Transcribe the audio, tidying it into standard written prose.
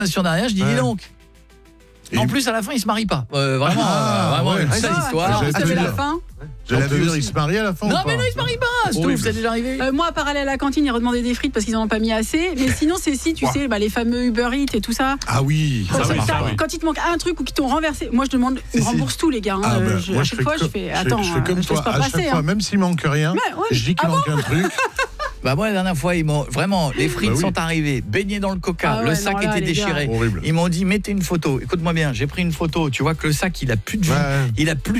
sur derrière, je dis dis donc. En plus à la fin il se marie pas. Vraiment une sale histoire. J'allais la fin. J'allais dire il se marie à la fin. Non mais non, il se marie pas. C'est déjà arrivé. Moi à part aller à la cantine et redemander des frites parce qu'ils en ont pas mis assez, mais sinon c'est si tu sais les fameux Uber Eats et tout ça. Ah oui, quand il te manque un truc ou qu'ils t'ont renversé, moi je demande ils remboursent tout les gars. À chaque fois je fais attends, je fais comme toi à chaque fois même s'il manque rien, je dis qu'il manque un truc. Bah moi la dernière fois ils m'ont vraiment les frites sont arrivées, baignées dans le coca, le sac était déchiré. Ils m'ont dit mettez une photo. Écoute-moi bien, j'ai pris une photo, tu vois que le sac il a plus de vie, il a plus